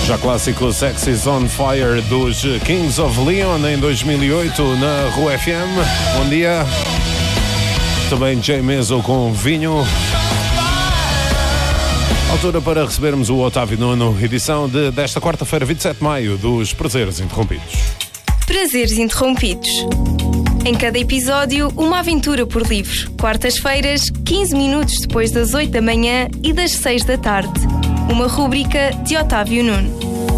Já clássico Sexy's on Fire dos Kings of Leon em 2008 na Rua FM. Bom dia. Também Jay Meso com Vinho. Altura para recebermos o Otávio Nuno, edição desta quarta-feira, 27 de maio, dos Prazeres Interrompidos. Prazeres Interrompidos. Em cada episódio, uma aventura por livro. Quartas-feiras, 15 minutos depois das 8 da manhã e das 6 da tarde. Uma rúbrica de Otávio Nuno.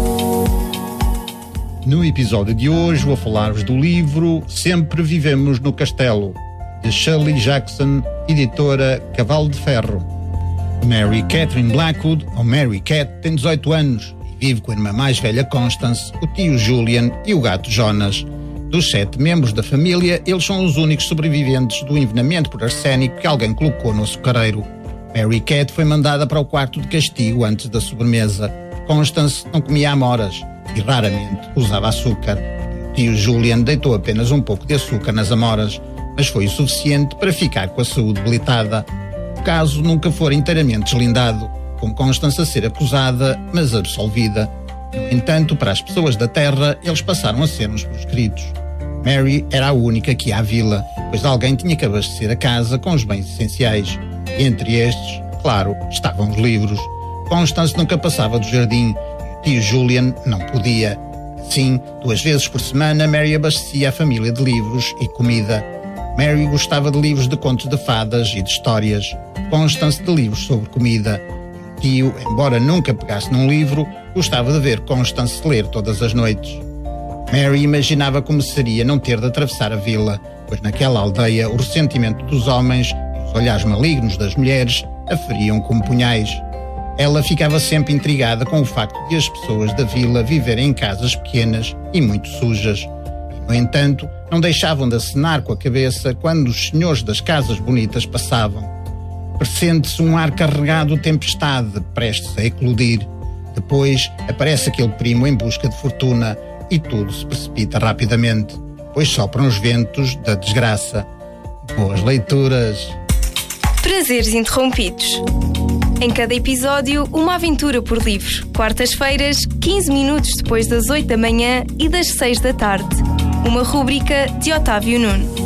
No episódio de hoje vou falar-vos do livro Sempre Vivemos no Castelo, de Shirley Jackson, editora Cavalo de Ferro. Mary Catherine Blackwood, ou Mary Cat, tem 18 anos e vive com a irmã mais velha Constance, o tio Julian e o gato Jonas. Dos 7 membros da família, eles são os únicos sobreviventes do envenenamento por arsénico que alguém colocou no açucareiro. Mary Cat foi mandada para o quarto de castigo antes da sobremesa. Constance não comia amoras e raramente usava açúcar. O tio Julian deitou apenas um pouco de açúcar nas amoras, mas foi o suficiente para ficar com a saúde debilitada. O caso nunca foi inteiramente deslindado, com Constance a ser acusada, mas absolvida. No entanto, para as pessoas da Terra, eles passaram a ser uns proscritos. Mary era a única que ia à vila, pois alguém tinha que abastecer a casa com os bens essenciais. E entre estes, claro, estavam os livros. Constance nunca passava do jardim e o tio Julian não podia. Assim, 2 vezes por semana, Mary abastecia a família de livros e comida. Mary gostava de livros de contos de fadas e de histórias. Constance de livros sobre comida. O tio, embora nunca pegasse num livro, gostava de ver Constance ler todas as noites. Mary imaginava como seria não ter de atravessar a vila, pois naquela aldeia o ressentimento dos homens e os olhares malignos das mulheres a feriam como punhais. Ela ficava sempre intrigada com o facto de as pessoas da vila viverem em casas pequenas e muito sujas. E, no entanto, não deixavam de acenar com a cabeça quando os senhores das casas bonitas passavam. Pressente-se um ar carregado de tempestade, prestes a eclodir. Depois aparece aquele primo em busca de fortuna e tudo se precipita rapidamente, pois sopram os ventos da desgraça. Boas leituras! Prazeres Interrompidos. Em cada episódio, uma aventura por livro. Quartas-feiras, 15 minutos depois das 8 da manhã e das 6 da tarde. Uma rúbrica de Otávio Nuno.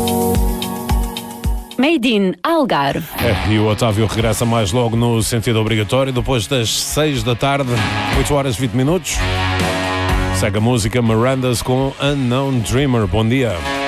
Made in Algarve. E o Otávio regressa mais logo no sentido obrigatório, depois das 6 da tarde, 8 horas e 20 minutos. Segue a música Miranda's com Unknown Dreamer. Bom dia.